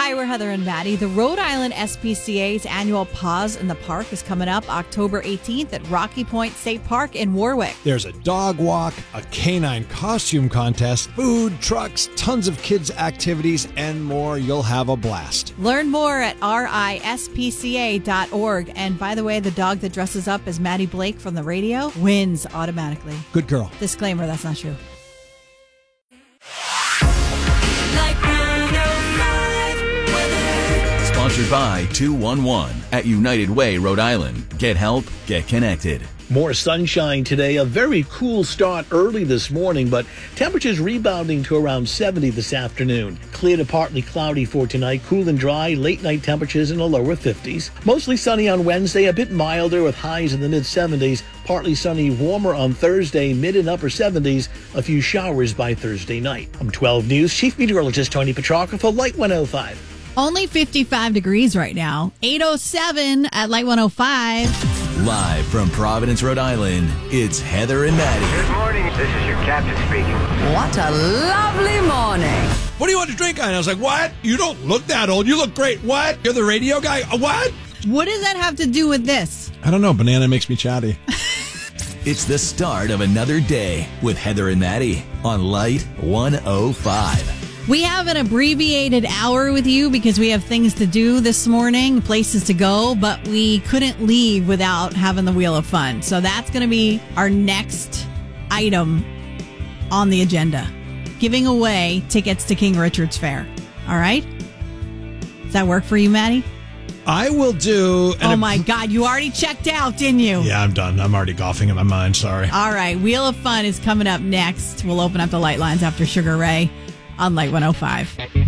Hi, we're Heather and Maddie. The Rhode Island SPCA's annual Paws in the Park is coming up October 18th at Rocky Point State Park in Warwick. There's a dog walk, a canine costume contest, food, trucks, tons of kids' activities, and more. You'll have a blast. Learn more at rispca.org. And by the way, the dog that dresses up as Maddie Blake from the radio wins automatically. Good girl. Disclaimer, that's not true. Sponsored by 211 at United Way, Rhode Island. Get help, get connected. More sunshine today. A very cool start early this morning, but temperatures rebounding to around 70 this afternoon. Clear to partly cloudy for tonight. Cool and dry. Late night temperatures in the lower 50s. Mostly sunny on Wednesday. A bit milder with highs in the mid 70s. Partly sunny, warmer on Thursday. Mid and upper 70s. A few showers by Thursday night. I'm 12 News Chief Meteorologist Tony Petrarca for Light 105. Only 55 degrees right now. 8:07 at Light 105. Live from Providence, Rhode Island, it's Heather and Maddie. Good morning. This is your captain speaking. What a lovely morning. What do you want to drink on? I was like, what? You don't look that old. You look great. What? You're the radio guy? What? What does that have to do with this? I don't know. Banana makes me chatty. It's the start of another day with Heather and Maddie on Light 105. We have an abbreviated hour with you because we have things to do this morning, places to go, but we couldn't leave without having the Wheel of Fun. So that's going to be our next item on the agenda. Giving away tickets to King Richard's Fair. All right? Does that work for you, Maddie? I will do... Oh, my God. You already checked out, didn't you? Yeah, I'm done. I'm already golfing in my mind. Sorry. All right. Wheel of Fun is coming up next. We'll open up the light lines after Sugar Ray on Light 105.